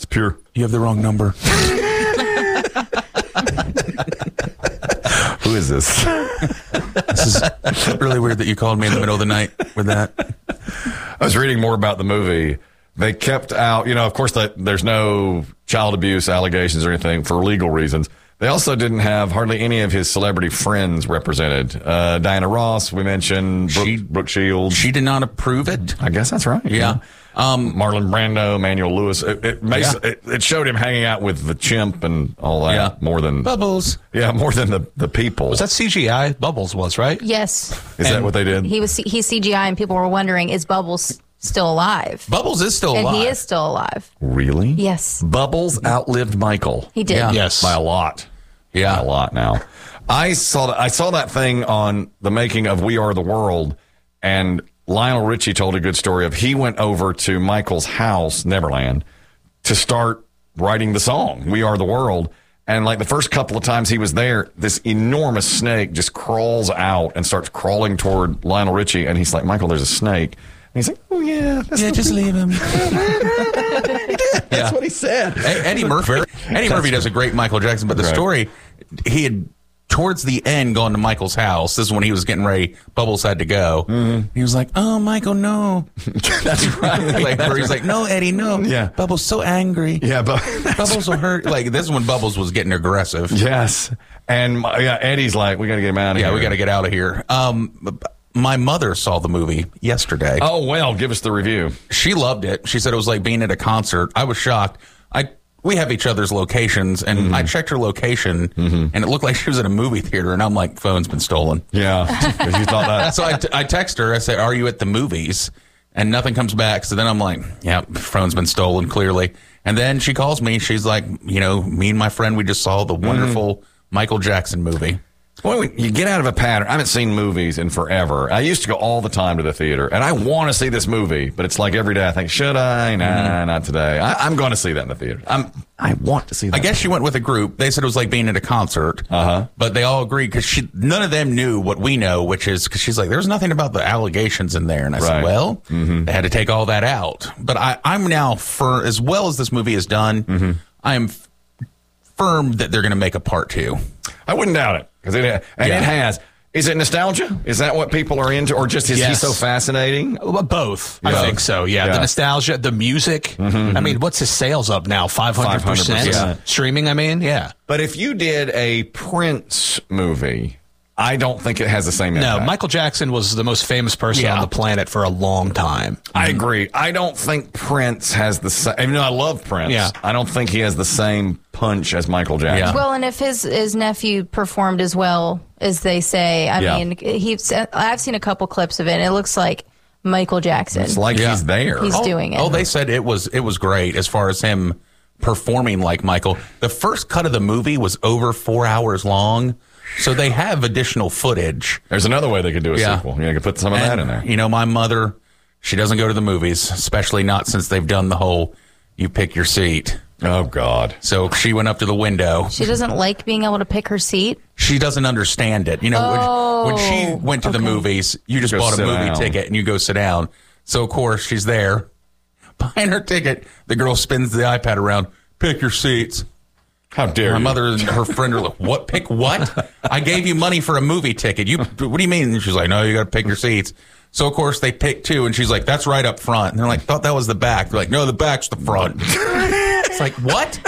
pure. You have the wrong number. Who is this? This is really weird that you called me in the middle of the night with that. I was reading more about the movie. They kept out, of course, there's no child abuse allegations or anything for legal reasons. They also didn't have hardly any of his celebrity friends represented. Diana Ross, we mentioned, Brooke Shields. She did not approve it. I guess that's right. Yeah. Marlon Brando, Emmanuel Lewis. It showed him hanging out with the chimp and all that more than Bubbles. Yeah, more than the people. Was that CGI? Bubbles was, right? Yes. Is that what they did? He's CGI, and people were wondering, is Bubbles still alive? Bubbles is still alive. And he is still alive. Really? Yes. Bubbles outlived Michael. He did. Yeah. Yes. By a lot. Yeah. By a lot now. I saw that thing on the making of We Are the World, and Lionel Richie told a good story of he went over to Michael's house, Neverland, to start writing the song, We Are the World. And like the first couple of times he was there, this enormous snake just crawls out and starts crawling toward Lionel Richie. And he's like, Michael, there's a snake. And he's like, oh, yeah. Just leave him. That's what he said. Eddie Murphy does a great Michael Jackson, but the story, he had towards the end gone to Michael's house. This is when he was getting ready. Bubbles had to go. Mm-hmm. He was like, oh, Michael, no. That's right. He's like, no, Eddie, no. Yeah. Bubbles so angry. Yeah, but Bubbles will hurt. Like, this is when Bubbles was getting aggressive. Yes. And Eddie's like, we got to get him out of here. Yeah, we got to get out of here. My mother saw the movie yesterday. Oh, well, give us the review. She loved it. She said it was like being at a concert. I was shocked. We have each other's locations, and I checked her location, and it looked like she was at a movie theater, and I'm like, phone's been stolen. Yeah, because you thought that. So I text her. I said, are you at the movies? And nothing comes back. So then I'm like, yeah, phone's been stolen, clearly. And then she calls me. She's like, me and my friend, we just saw the wonderful Michael Jackson movie. Well, you get out of a pattern. I haven't seen movies in forever. I used to go all the time to the theater, and I want to see this movie, but it's like every day I think, should I? Nah, not today. I'm going to see that in the theater. I want to see that. I guess she went with a group. They said it was like being at a concert, but they all agreed because none of them knew what we know, which is because she's like, there's nothing about the allegations in there. And I said, well, they had to take all that out. But I'm now, for as well as this movie is done, I am firm that they're going to make a part 2. I wouldn't doubt it. It has. Is it nostalgia? Is that what people are into? Or just is he so fascinating? Both. I think so, yeah. The nostalgia, the music. I mean, what's his sales up now? 500%? Streaming, yeah. But if you did a Prince movie, I don't think it has the same impact. No, Michael Jackson was the most famous person on the planet for a long time. I agree. I don't think Prince has the same. Even though I love Prince, I don't think he has the same punch as Michael Jackson. Yeah. Well, and if his nephew performed as well as they say, I mean, I've seen a couple clips of it, and it looks like Michael Jackson. It's like he's there. He's doing it. Oh, they said it was great as far as him performing like Michael. The first cut of the movie was over 4 hours long. So they have additional footage. There's another way they could do a sequel. You could put some of that in there. My mother, she doesn't go to the movies, especially not since they've done the whole you pick your seat. Oh, God. So she went up to the window. She doesn't like being able to pick her seat? She doesn't understand it. When she went to the movies, you just bought a movie ticket and you go sit down. So, of course, she's there. Behind her ticket, the girl spins the iPad around. Pick your seats. How dare you? My mother and her friend are like, what? Pick what? I gave you money for a movie ticket. What do you mean? And she's like, no, you got to pick your seats. So, of course, they picked 2, and she's like, that's right up front. And they're like, thought that was the back. They're like, no, the back's the front. It's like, what?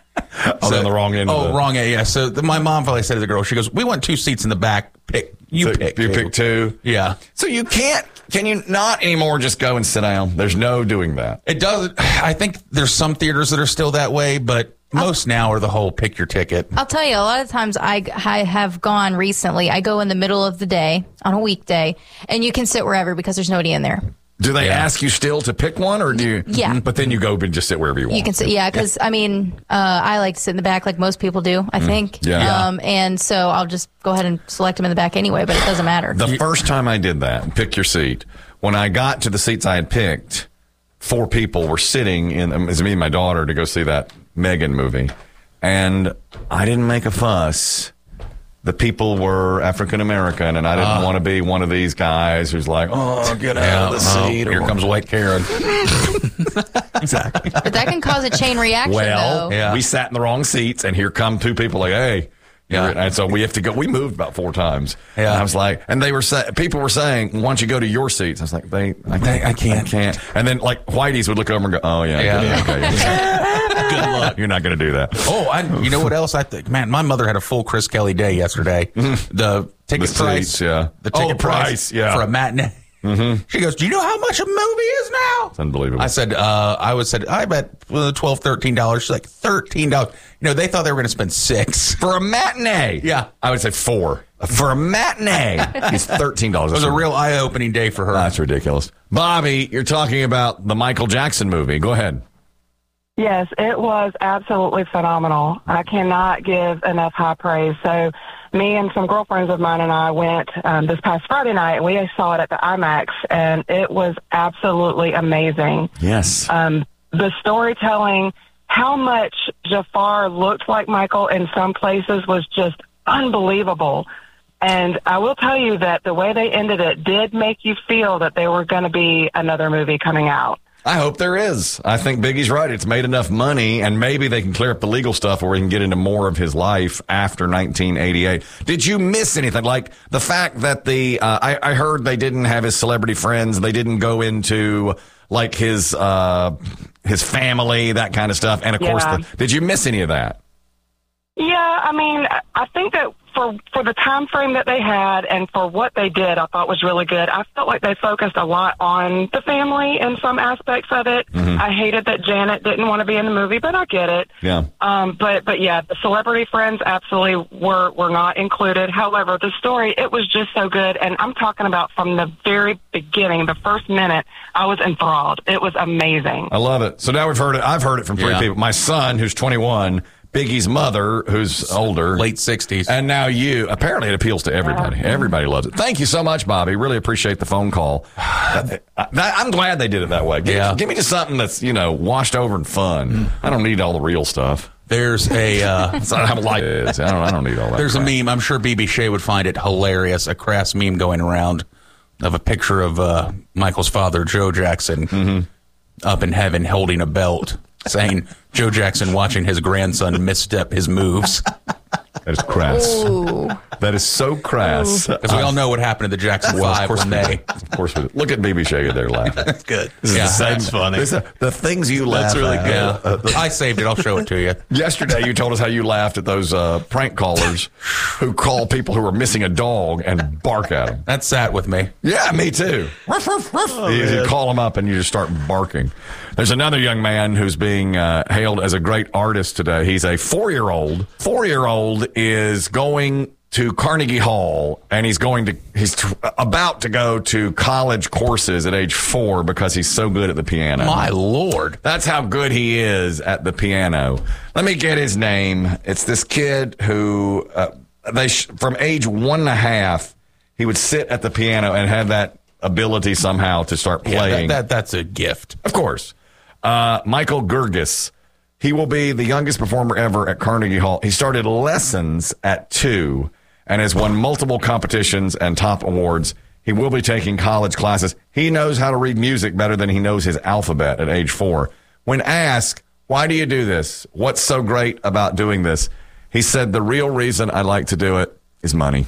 On the wrong end. Wrong end, yeah. So my mom finally said to the girl, she goes, we want 2 seats in the back. You pick 2. Yeah. So you can't, can you not anymore just go and sit down? There's no doing that. It does. I think there's some theaters that are still that way, but most now are the whole pick your ticket. I'll tell you, a lot of times I have gone recently. I go in the middle of the day on a weekday, and you can sit wherever because there's nobody in there. Do they ask you still to pick one, or do you? Yeah. But then you go and just sit wherever you want. You can sit, because I like to sit in the back like most people do, I think. Yeah. And so I'll just go ahead and select them in the back anyway, but it doesn't matter. The first time I did that, pick your seat, when I got to the seats I had picked, 4 people were sitting in, it was me and my daughter to go see that Megan movie, and I didn't make a fuss. the people were African American, and I didn't want to be one of these guys who's like, oh, get out of the seat. Here comes White Karen. Exactly. But that can cause a chain reaction, though. We sat in the wrong seats, and here come two people like, hey. Yeah. And so we have to go. We moved about 4 times. Yeah. And I was like, and they were people were saying, why don't you go to your seats? I was like, I can't. And then like Whitey's would look over and go, oh yeah. Good luck. You're not going to do that. Oh, you know what else I think? Man, my mother had a full Chris Kelly day yesterday. The ticket price. The ticket price for a matinee. Mm-hmm. She goes, do you know how much a movie is now? It's unbelievable. I said, I bet $12, $13. She's like, $13. They thought they were going to spend $6 for a matinee. Yeah. I would say $4 for a matinee. It's $13. It was a real eye-opening day for her. That's ridiculous. Bobby, you're talking about the Michael Jackson movie. Go ahead. Yes, it was absolutely phenomenal. I cannot give enough high praise. So me and some girlfriends of mine and I went this past Friday night, and we saw it at the IMAX, and it was absolutely amazing. Yes. The storytelling, how much Jafar looked like Michael in some places was just unbelievable. And I will tell you that the way they ended it did make you feel that there were going to be another movie coming out. I hope there is. I think Biggie's right. It's made enough money, and maybe they can clear up the legal stuff where we can get into more of his life after 1988. Did you miss anything? Like the fact that I heard they didn't have his celebrity friends. They didn't go into like his family, that kind of stuff. And of course, did you miss any of that? Yeah, I mean, I think that for the time frame that they had and for what they did, I thought was really good. I felt like they focused a lot on the family in some aspects of it. Mm-hmm. I hated that Janet didn't want to be in the movie, but I get it. Yeah. But yeah, the celebrity friends absolutely were not included. However, the story, it was just so good. And I'm talking about from the very beginning, the first minute, I was enthralled. It was amazing. I love it. So now we've heard it. I've heard it from 3 people. My son, who's 21, Biggie's mother, who's older. Late 60s. And now you. Apparently it appeals to everybody. Everybody loves it. Thank you so much, Bobby. Really appreciate the phone call. I'm glad they did it that way. Give me just something that's, washed over and fun. I don't need all the real stuff. There's a... That's not how life is. I don't need all that. There's a meme. I'm sure BB Shea would find it hilarious. A crass meme going around of a picture of Michael's father, Joe Jackson, up in heaven holding a belt, saying Joe Jackson watching his grandson misstep his moves. That is crass. Ooh. That is so crass. Because we all know what happened to the Jackson 5 one day. Of course we do. Look at BB Shea there laughing. That's good. That's funny. The things you laugh at. That's really good. I saved it. I'll show it to you. Yesterday you told us how you laughed at those prank callers who call people who are missing a dog and bark at them. That sat with me. Yeah, me too. You call them up and you just start barking. There's another young man who's being hailed as a great artist today. He's a 4-year-old. 4-year-old is going to Carnegie Hall, and he's about to go to college courses at age 4 because he's so good at the piano. My Lord. That's how good he is at the piano. Let me get his name. It's this kid who, from age 1.5, he would sit at the piano and have that ability somehow to start playing. That's a gift. Of course. Michael Gurgis. He will be the youngest performer ever at Carnegie Hall. He started lessons at 2 and has won multiple competitions and top awards. He will be taking college classes. He knows how to read music better than he knows his alphabet at age 4. When asked, why do you do this? What's so great about doing this? He said, the real reason I like to do it is money.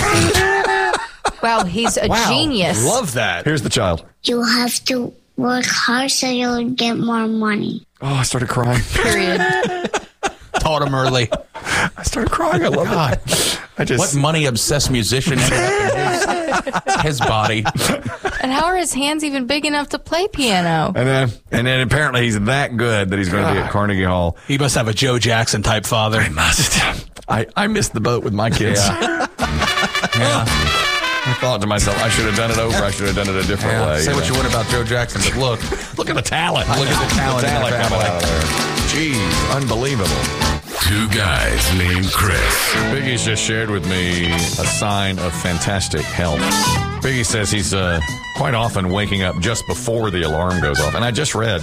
Wow, he's a genius. Love that. Here's the child. You have to work hard so you'll get more money. Oh, I started crying. Period. Taught him early. I started crying. I love it. What money-obsessed musician ended up in his body? And how are his hands even big enough to play piano? And then apparently he's that good that he's going to be at Carnegie Hall. He must have a Joe Jackson type father. He must. I missed the boat with my kids. Yeah. I thought to myself, I should have done it over. I should have done it a different way. Say what you want about Joe Jackson, but look at the talent. Look at the talent coming out of there. Jeez, unbelievable. 2 guys named Chris. Biggie's just shared with me a sign of fantastic health. Biggie says he's quite often waking up just before the alarm goes off. And I just read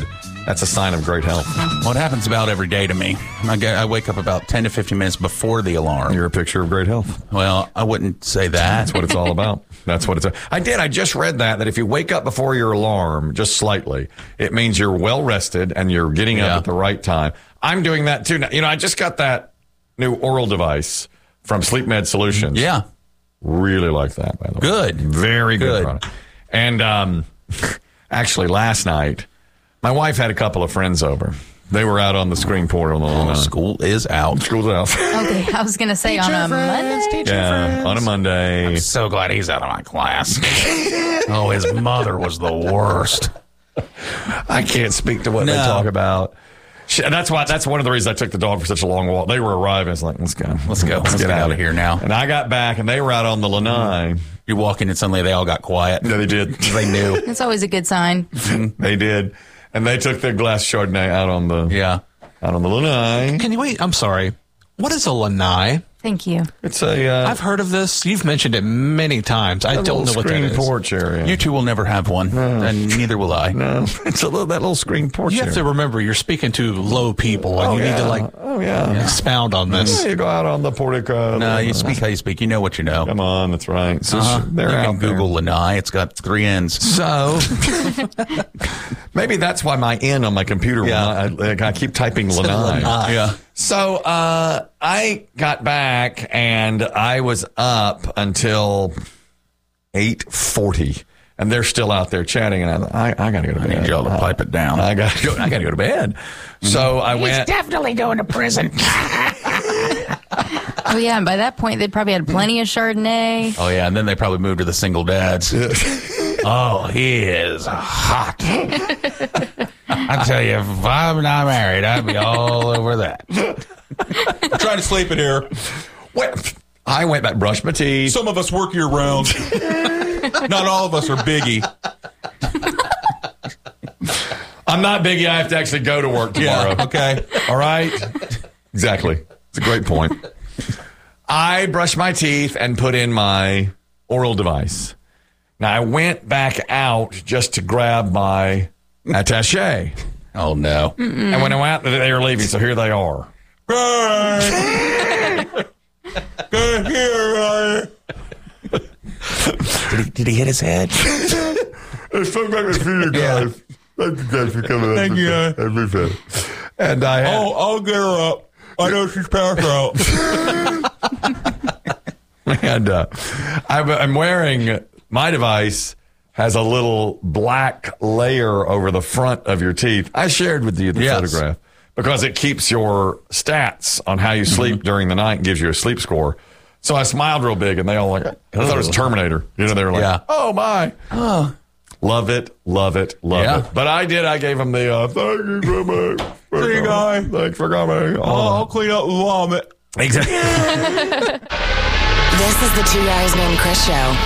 That's a sign of great health. Well, it happens about every day to me. I wake up about 10 to 15 minutes before the alarm. You're a picture of great health. Well, I wouldn't say that. That's what it's all about. That's what it's. I just read that if you wake up before your alarm, just slightly, it means you're well rested and you're getting up at the right time. I'm doing that too. Now, I just got that new oral device from Sleep Med Solutions. Yeah. Really like that, by the way. Good. Very good product. And actually, last night, my wife had a couple of friends over. They were out on the screen portal. School is out. School's out. Okay, I was going to say on a Monday. On a Monday. I'm so glad he's out of my class. Oh, his mother was the worst. I can't speak to what they talk about. That's one of the reasons I took the dog for such a long walk. They were arriving. It's like, let's go. Let's get out of here now. And I got back, and they were out on the lanai. You walk in, and suddenly they all got quiet. Yeah, they did. They knew. That's always a good sign. They did. And they took their glass Chardonnay out on the lanai. Can you wait? I'm sorry. What is a lanai? Thank you. It's a. I've heard of this. You've mentioned it many times. I don't know what that is. Screen porch area. You two will never have one, and neither will I. No, it's that little screen porch. You have to remember, you're speaking to low people, and you need to expound on this. Yeah, you go out on the portico. No, you speak how you speak. You know what you know. Come on, that's right. So they're you out can Google lanai. It's got 3 N's. So maybe that's why my N on my computer. I keep typing lanai. Yeah. So I got back and I was up until 8:40, and they're still out there chatting. And I got to go to bed. I need y'all to pipe it down. I got to go to bed. So I went. He's definitely going to prison. Oh yeah, and by that point they'd probably had plenty of Chardonnay. Oh yeah, and then they probably moved to the single dads. Oh, he is hot. I tell you, if I'm not married, I'd be all over that. I'm trying to sleep in here. Well, I went back, brushed my teeth. Some of us work year round. Not all of us are Biggie. I'm not Biggie. I have to actually go to work tomorrow. Yeah, okay. All right. Exactly. It's a great point. I brushed my teeth and put in my oral device. Now, I went back out just to grab my attaché. Oh, no. And when I went out, they were leaving, so here they are. Did he hit his head? It's so great to see you guys. Thank you guys for coming. Thank you, guys. And I had... I'll get her up. I know she's passed out. And I'm wearing... My device has a little black layer over the front of your teeth. I shared with you the photograph because it keeps your stats on how you sleep during the night and gives you a sleep score. So I smiled real big, and they all like, I thought it was Terminator. You know, they were like, oh, my. Oh. Love it. But I gave them the, thank you so much. See you guys. Thanks for coming. I'll clean up the vomit. Exactly. This is the Two Guys Named Chris Show.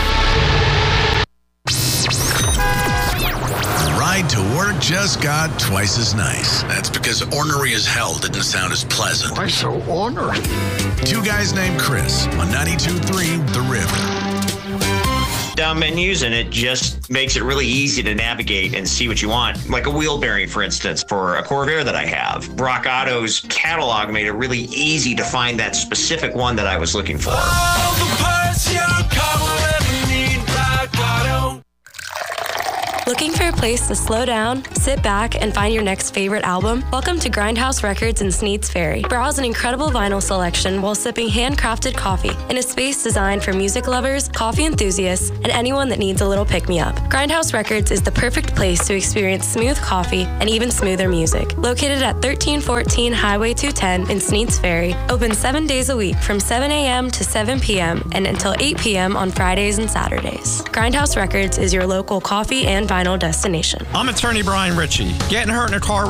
Ride to work just got twice as nice. That's because ornery as hell didn't sound as pleasant. Why so ornery? Two Guys Named Chris on 92.3 The River. Down menus, and it just makes it really easy to navigate and see what you want. Like a wheel bearing, for instance, for a Corvair that I have. Brock Otto's catalog made it really easy to find that specific one that I was looking for. All the parts your car will ever need, Brock Otto. Looking for a place to slow down, sit back, and find your next favorite album? Welcome to Grindhouse Records in Sneads Ferry. Browse an incredible vinyl selection while sipping handcrafted coffee in a space designed for music lovers, coffee enthusiasts, and anyone that needs a little pick-me-up. Grindhouse Records is the perfect place to experience smooth coffee and even smoother music. Located at 1314 Highway 210 in Sneads Ferry, open 7 days a week from 7 a.m. to 7 p.m. and until 8 p.m. on Fridays and Saturdays. Grindhouse Records is your local coffee and vinyl destination. I'm attorney Brian Ritchie. Getting hurt in a car